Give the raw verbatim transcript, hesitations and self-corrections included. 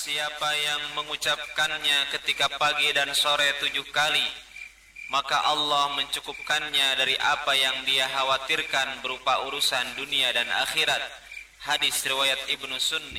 siapa yang mengucapkannya ketika pagi dan sore tujuh kali, maka Allah mencukupkannya dari apa yang dia khawatirkan berupa urusan dunia dan akhirat. Hadis riwayat Ibnu Sunni.